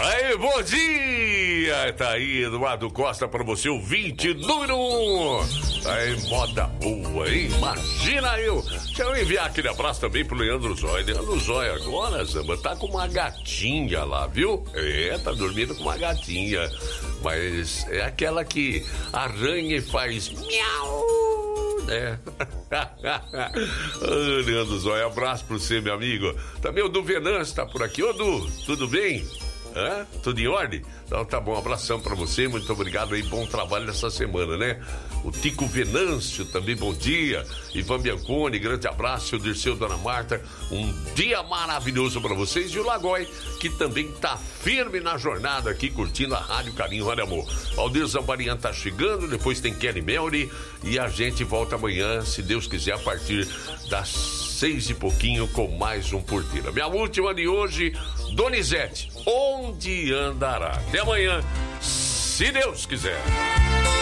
Aí, bom dia! Tá aí, Eduardo Costa, pra você, o 20, número 1. Tá aí, moda boa, hein? Imagina eu! Deixa eu enviar aquele abraço também pro Leandro Zóia. Leandro Zóia agora, Zamba, tá com uma gatinha lá, viu? Tá dormindo com uma gatinha. Mas é aquela que arranha e faz miau, né? Leandro Zóia, abraço pra você, meu amigo. Também o Du Venâncio tá por aqui. Ô, Du, tudo bem? Tudo em ordem? Então tá bom, abração pra você, muito obrigado aí, bom trabalho nessa semana, né? O Tico Venâncio também, bom dia. Ivan Bianconi, grande abraço. O Dirceu, Dona Marta, um dia maravilhoso pra vocês. E o Lagói, que também tá firme na jornada aqui, curtindo a Rádio Carinho, Rádio Amor. Aldir Zambarian tá chegando, depois tem Kelly Melry e a gente volta amanhã, se Deus quiser, a partir das 6 e pouquinho com mais um Porteira. Minha última de hoje, Donizete, onde andará? Até amanhã, se Deus quiser.